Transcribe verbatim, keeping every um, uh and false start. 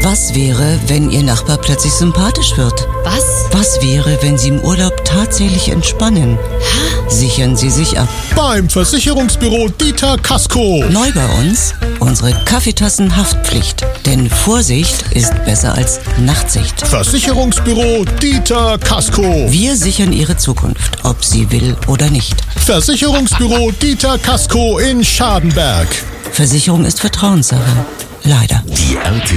Was wäre, wenn Ihr Nachbar plötzlich sympathisch wird? Was? Was wäre, wenn Sie im Urlaub tatsächlich entspannen? Hä? Sichern Sie sich ab. Beim Versicherungsbüro Dieter Casco. Neu bei uns unsere Kaffeetassenhaftpflicht. Denn Vorsicht ist besser als Nachtsicht. Versicherungsbüro Dieter Casco. Wir sichern Ihre Zukunft, ob sie will oder nicht. Versicherungsbüro Dieter Casco in Schadenberg. Versicherung ist Vertrauenssache. Leider. Die R T